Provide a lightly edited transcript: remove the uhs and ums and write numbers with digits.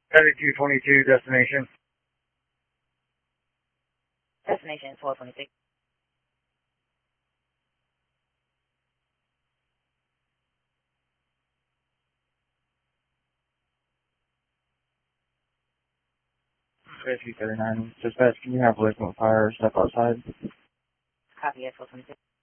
7222 destination. Destination 1226. Rescue 39. Dispatch, can you have liquid fire step outside? Copy at 1226.